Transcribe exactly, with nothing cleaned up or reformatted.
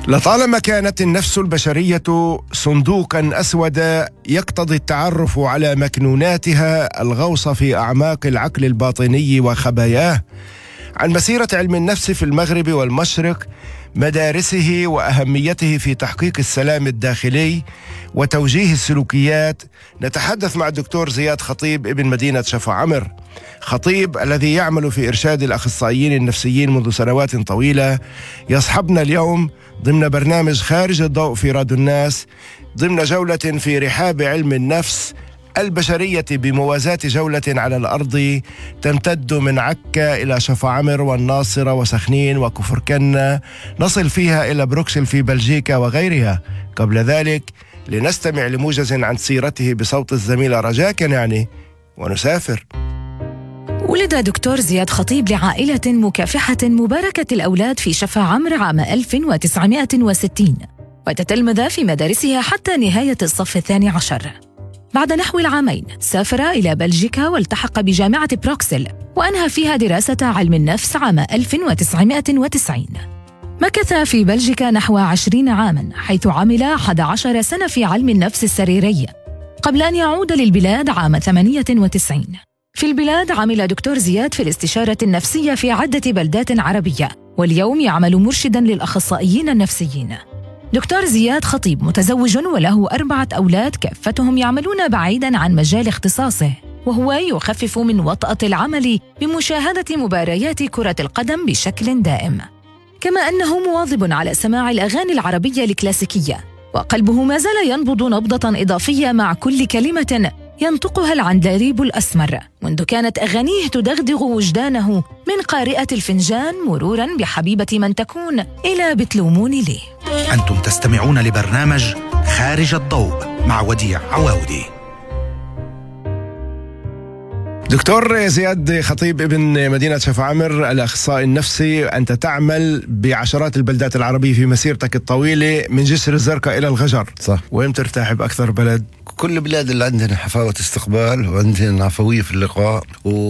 لطالما كانت النفس البشرية صندوقا أسودا يقتضي التعرف على مكنوناتها، الغوص في أعماق العقل الباطني وخباياه، عن مسيرة علم النفس في المغرب والمشرق، مدارسه وأهميته في تحقيق السلام الداخلي وتوجيه السلوكيات. نتحدث مع الدكتور زياد خطيب ابن مدينة شفا عمر. خطيب الذي يعمل في إرشاد الأخصائيين النفسيين منذ سنوات طويلة يصحبنا اليوم ضمن برنامج خارج الضوء في راديو الناس، ضمن جولة في رحاب علم النفس البشرية بموازاة جولة على الأرض تمتد من عكا إلى شفا عمر والناصرة وسخنين وكفر كنا، نصل فيها إلى بروكسل في بلجيكا وغيرها. قبل ذلك لنستمع لموجز عن سيرته بصوت الزميلة رجاء كناني ونسافر. ولد دكتور زياد خطيب لعائلة مكافحة مباركة الأولاد في شفا عمر عام ألف وتسعمائة وستين، وتتلمذ في مدارسها حتى نهاية الصف الثاني عشر. بعد نحو العامين سافر إلى بلجيكا والتحق بجامعة بروكسل، وأنهى فيها دراسة علم النفس عام ألف وتسعمائة وتسعين. مكث في بلجيكا نحو عشرين عاماً، حيث عمل أحد عشر سنة في علم النفس السريري قبل أن يعود للبلاد عام ثمانية وتسعين. في البلاد عمل دكتور زياد في الاستشارة النفسية في عدة بلدات عربية، واليوم يعمل مرشداً للأخصائيين النفسيين. دكتور زياد خطيب متزوج وله أربعة أولاد، كافتهم يعملون بعيداً عن مجال اختصاصه، وهو يخفف من وطأة العمل بمشاهدة مباريات كرة القدم بشكل دائم، كما أنه مواظب على سماع الأغاني العربية الكلاسيكية، وقلبه ما زال ينبض نبضة إضافية مع كل كلمة ينطقها العندليب الأسمر، منذ كانت أغانيه تدغدغ وجدانه، من قارئة الفنجان مروراً بحبيبة من تكون إلى بتلوموني ليه. أنتم تستمعون لبرنامج خارج الضوء مع وديع عواودي. دكتور زياد خطيب ابن مدينة شفا عمر، الأخصائي النفسي، أنت تعمل بعشرات البلدات العربية في مسيرتك الطويلة من جسر الزرقاء إلى الغجر، صح. وين ترتاح بأكثر بلد؟ كل البلاد اللي عندنا حفاوة استقبال وعندنا عفوية في اللقاء و